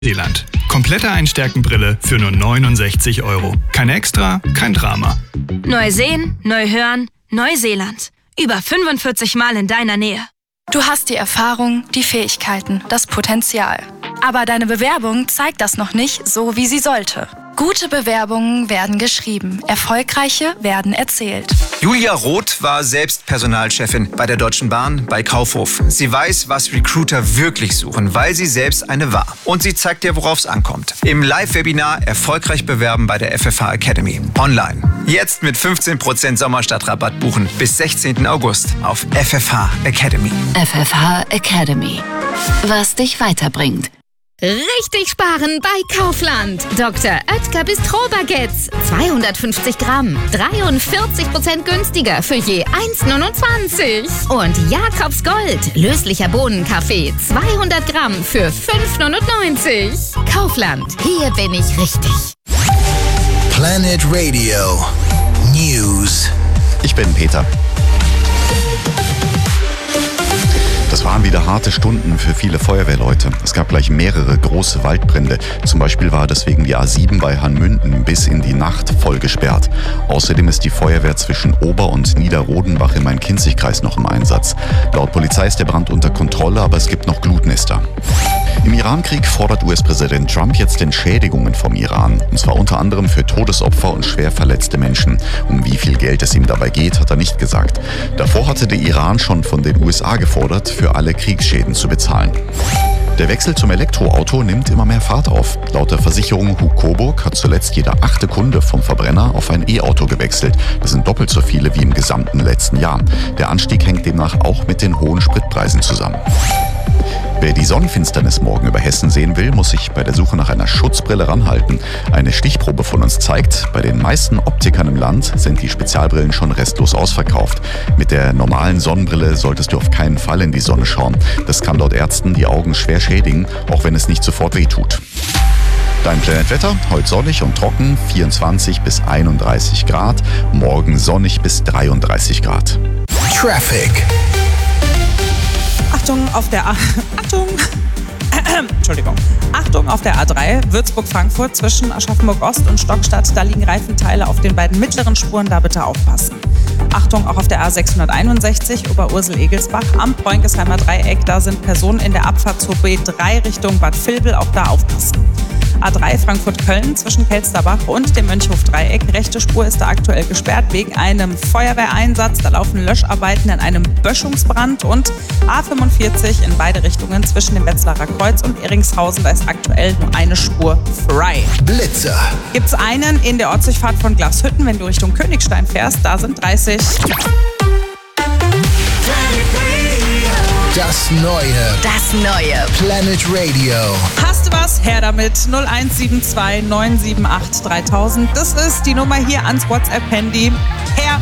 Neuseeland. Komplette Einstärkenbrille für nur 69 €. Kein Extra, kein Drama. Neu sehen, neu hören, Neuseeland. Über 45 Mal in deiner Nähe. Du hast die Erfahrung, die Fähigkeiten, das Potenzial. Aber deine Bewerbung zeigt das noch nicht so, wie sie sollte. Gute Bewerbungen werden geschrieben, erfolgreiche werden erzählt. Julia Roth war selbst Personalchefin bei der Deutschen Bahn bei Kaufhof. Sie weiß, was Recruiter wirklich suchen, weil sie selbst eine war. Und sie zeigt dir, worauf es ankommt. Im Live-Webinar Erfolgreich bewerben bei der FFH Academy. Online. Jetzt mit 15% Sommerstadtrabatt buchen bis 16. August auf FFH Academy. FFH Academy. Was dich weiterbringt. Richtig sparen bei Kaufland. Dr. Oetker Bistro-Baguettes. 250 Gramm. 43% günstiger für je 1,29. Und Jakobs Gold. Löslicher Bohnenkaffee. 200 Gramm für 5,99. Kaufland. Hier bin ich richtig. Planet Radio News. Ich bin Peter. Das waren wieder harte Stunden für viele Feuerwehrleute. Es gab gleich mehrere große Waldbrände. Zum Beispiel war deswegen die A7 bei Hanmünden bis in die Nacht voll gesperrt. Außerdem ist die Feuerwehr zwischen Ober- und Niederrodenbach im Main-Kinzig-Kreis noch im Einsatz. Laut Polizei ist der Brand unter Kontrolle, aber es gibt noch Glutnester. Im Irankrieg fordert US-Präsident Trump jetzt Entschädigungen vom Iran. Und zwar unter anderem für Todesopfer und schwer verletzte Menschen. Um wie viel Geld es ihm dabei geht, hat er nicht gesagt. Davor hatte der Iran schon von den USA gefordert, für alle Kriegsschäden zu bezahlen. Der Wechsel zum Elektroauto nimmt immer mehr Fahrt auf. Laut der Versicherung Hug-Coburg hat zuletzt jeder 8. Kunde vom Verbrenner auf ein E-Auto gewechselt. Das sind doppelt so viele wie im gesamten letzten Jahr. Der Anstieg hängt demnach auch mit den hohen Spritpreisen zusammen. Wer die Sonnenfinsternis morgen über Hessen sehen will, muss sich bei der Suche nach einer Schutzbrille ranhalten. Eine Stichprobe von uns zeigt, bei den meisten Optikern im Land sind die Spezialbrillen schon restlos ausverkauft. Mit der normalen Sonnenbrille solltest du auf keinen Fall in die Sonne schauen. Das kann laut Ärzten die Augen schwer schädigen, auch wenn es nicht sofort wehtut. Dein Planetwetter, heute sonnig und trocken, 24 bis 31 Grad, morgen sonnig bis 33 Grad. Traffic. Achtung auf der Achtung auf der A3 Würzburg-Frankfurt zwischen Aschaffenburg-Ost und Stockstadt. Da liegen Reifenteile auf den beiden mittleren Spuren, da bitte aufpassen. Achtung auch auf der A661 Oberursel-Egelsbach am Bräunkesheimer Dreieck. Da sind Personen in der Abfahrt zur B3 Richtung Bad Vilbel, auch da aufpassen. A3 Frankfurt-Köln zwischen Kelsterbach und dem Mönchhof-Dreieck. Rechte Spur ist da aktuell gesperrt wegen einem Feuerwehreinsatz. Da laufen Löscharbeiten in einem Böschungsbrand. Und A45 in beide Richtungen zwischen dem Wetzlarer Kreuz und Eringshausen. Da ist aktuell nur eine Spur frei. Blitzer. Gibt's einen in der Ortsdurchfahrt von Glashütten, wenn du Richtung Königstein fährst. Da sind 30. Das neue Planet Radio. Hast du was? Her damit. 0172 978 3000. Das ist die Nummer hier ans WhatsApp-Handy. Her